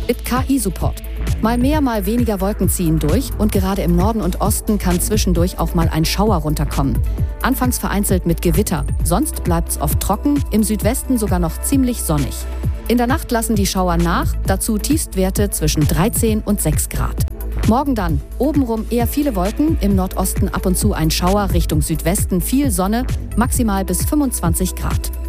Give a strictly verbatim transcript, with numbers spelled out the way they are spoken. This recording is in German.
Mit K I-Support. Mal mehr, mal weniger Wolken ziehen durch und gerade im Norden und Osten kann zwischendurch auch mal ein Schauer runterkommen. Anfangs vereinzelt mit Gewitter, sonst bleibt's oft trocken, im Südwesten sogar noch ziemlich sonnig. In der Nacht lassen die Schauer nach, dazu Tiefstwerte zwischen dreizehn und sechs Grad. Morgen dann, obenrum eher viele Wolken, im Nordosten ab und zu ein Schauer, Richtung Südwesten viel Sonne, maximal bis fünfundzwanzig Grad.